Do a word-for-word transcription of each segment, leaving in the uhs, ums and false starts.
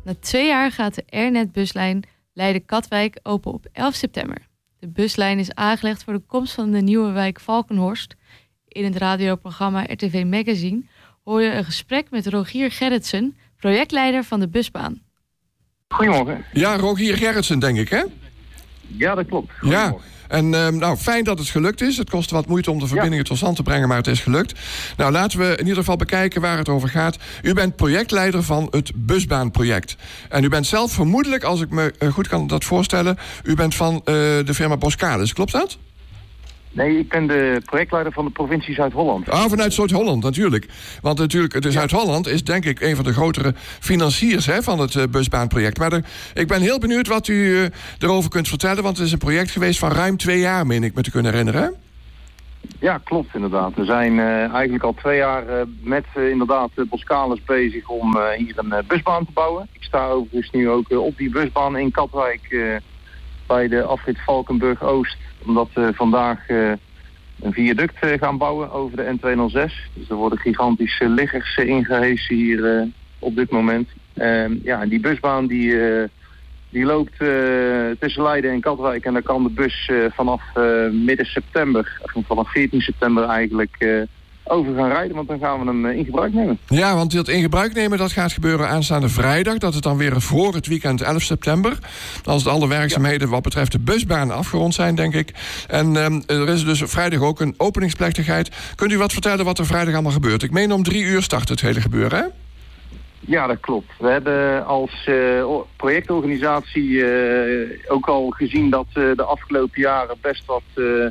Na twee jaar gaat de Airnet-buslijn Leiden-Katwijk open op elf september. De buslijn is aangelegd voor de komst van de nieuwe wijk Valkenhorst. In het radioprogramma R T V Magazine hoor je een gesprek met Rogier Gerritsen, projectleider van de busbaan. Goedemorgen. Ja, Rogier Gerritsen, denk ik, hè? Ja, dat klopt. Ja, en uh, nou, fijn dat het gelukt is. Het kostte wat moeite om de verbindingen ja. tot stand te brengen, maar het is gelukt. Nou, laten we in ieder geval bekijken waar het over gaat. U bent projectleider van het busbaanproject. En u bent zelf vermoedelijk, als ik me uh, goed kan dat voorstellen, u bent van uh, de firma Boskalis, klopt dat? Nee, ik ben de projectleider van de provincie Zuid-Holland. Ah, vanuit Zuid-Holland, natuurlijk. Want natuurlijk, de Zuid-Holland is denk ik een van de grotere financiers hè, van het uh, busbaanproject. Maar de, ik ben heel benieuwd wat u uh, erover kunt vertellen, want het is een project geweest van ruim twee jaar, meen ik me te kunnen herinneren. Ja, klopt inderdaad. We zijn uh, eigenlijk al twee jaar uh, met uh, inderdaad uh, Boskalis bezig om uh, hier een uh, busbaan te bouwen. Ik sta overigens nu ook uh, op die busbaan in Katwijk uh, bij de afrit Valkenburg-Oost. Omdat we vandaag uh, een viaduct uh, gaan bouwen over de N tweehonderdzes. Dus er worden gigantische liggers uh, ingehesen hier uh, op dit moment. Uh, ja, en die busbaan die, uh, die loopt uh, tussen Leiden en Katwijk. En daar kan de bus uh, vanaf uh, midden september, of vanaf veertien september eigenlijk, uh, over gaan rijden. Want dan gaan we hem uh, in gebruik nemen. Ja, want dat in gebruik nemen dat gaat gebeuren aanstaande vrijdag. Dat is dan weer voor het weekend elf september. Als de alle werkzaamheden wat betreft de busbaan afgerond zijn, denk ik. En um, er is dus vrijdag ook een openingsplechtigheid. Kunt u wat vertellen wat er vrijdag allemaal gebeurt? Ik meen om drie uur start het hele gebeuren, hè? Ja, dat klopt. We hebben als uh, projectorganisatie uh, ook al gezien dat uh, de afgelopen jaren best wat Uh,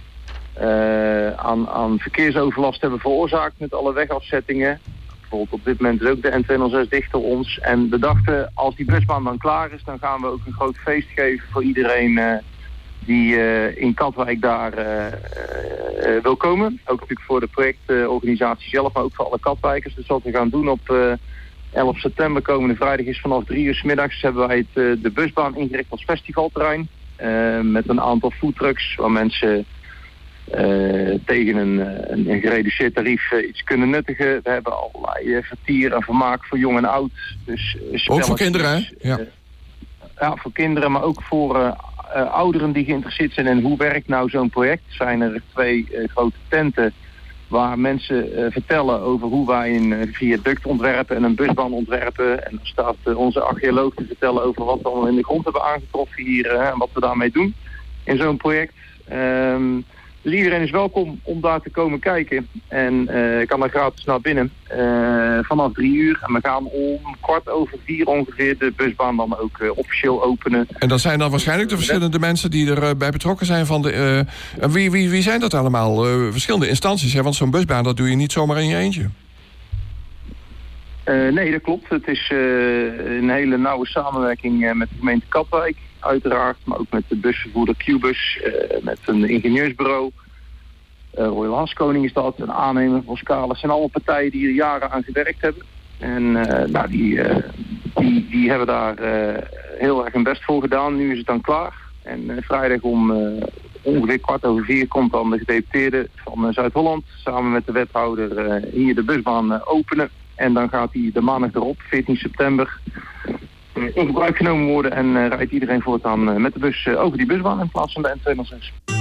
Uh, aan, aan verkeersoverlast hebben veroorzaakt met alle wegafzettingen. Bijvoorbeeld op dit moment is ook de N tweehonderdzes dicht door ons. En we dachten, als die busbaan dan klaar is, dan gaan we ook een groot feest geven voor iedereen uh, die uh, in Katwijk daar uh, uh, wil komen. Ook natuurlijk voor de projectorganisatie zelf, maar ook voor alle Katwijkers. Dus wat we gaan doen op uh, elf september, komende vrijdag, is vanaf drie uur 's middags hebben wij het, uh, de busbaan ingericht als festivalterrein. Uh, met een aantal foodtrucks waar mensen Uh, tegen een, een, een gereduceerd tarief uh, iets kunnen nuttigen. We hebben allerlei uh, vertier en vermaak voor jong en oud. Dus, uh, ook voor kinderen, hè? Ja. Uh, ja, voor kinderen, maar ook voor uh, uh, ouderen die geïnteresseerd zijn in hoe werkt nou zo'n project. Zijn er twee uh, grote tenten waar mensen uh, vertellen over hoe wij een uh, viaduct ontwerpen en een busbaan ontwerpen. En dan staat uh, onze archeoloog te vertellen over wat we allemaal in de grond hebben aangetroffen hier uh, en wat we daarmee doen in zo'n project. Um, Dus iedereen is welkom om daar te komen kijken. En uh, kan er gratis naar binnen uh, vanaf drie uur. En we gaan om kwart over vier ongeveer de busbaan dan ook uh, officieel openen. En dat zijn dan waarschijnlijk de verschillende mensen die erbij uh, betrokken zijn van de... Uh, wie, wie, wie zijn dat allemaal? Uh, verschillende instanties, hè? Want zo'n busbaan dat doe je niet zomaar in je eentje. Uh, nee, dat klopt. Het is uh, een hele nauwe samenwerking uh, met de gemeente Katwijk. Uiteraard, maar ook met de busvervoerder Qbus, uh, met een ingenieursbureau. Uh, Royal Haskoning is dat, een aannemer van Boskalis. Het zijn allemaal partijen die er jaren aan gewerkt hebben. En uh, nou, die, uh, die, die hebben daar uh, heel erg hun best voor gedaan. Nu is het dan klaar. En uh, vrijdag om uh, ongeveer kwart over vier komt dan de gedeputeerde van uh, Zuid-Holland samen met de wethouder uh, hier de busbaan uh, openen. En dan gaat hij de maandag erop, veertien september... in gebruik genomen worden en uh, rijdt iedereen voortaan uh, met de bus uh, over die busbaan in plaats van de N tweehonderdzes.